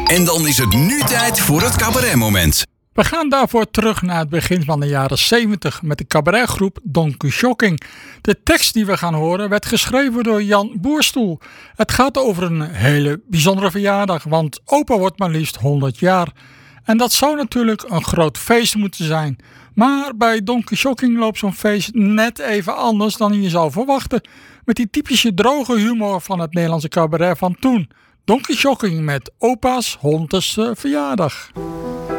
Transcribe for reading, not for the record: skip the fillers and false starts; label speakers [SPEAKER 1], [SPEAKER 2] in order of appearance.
[SPEAKER 1] En dan is het nu tijd voor het cabaretmoment.
[SPEAKER 2] We gaan daarvoor terug naar het begin van de jaren 70 met de cabaretgroep Donkey Shocking. De tekst die we gaan horen werd geschreven door Jan Boerstoel. Het gaat over een hele bijzondere verjaardag, want opa wordt maar liefst 100 jaar. En dat zou natuurlijk een groot feest moeten zijn. Maar bij Donkey Shocking loopt zo'n feest net even anders dan je zou verwachten. Met die typische droge humor van het Nederlandse cabaret van toen. Donkey Shocking met opa's 100ste verjaardag.